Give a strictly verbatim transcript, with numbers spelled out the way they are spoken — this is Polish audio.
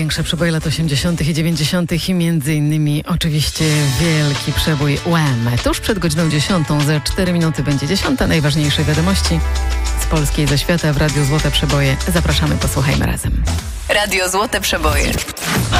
największe przeboje lat osiemdziesiątych i dziewięćdziesiątych i między innymi oczywiście wielki przebój Wham. Tuż przed godziną dziesiątą, za cztery minuty będzie dziesiąta. Najważniejsze wiadomości z Polski i ze świata w Radiu Złote Przeboje. Zapraszamy, posłuchajmy razem. Radio Złote Przeboje.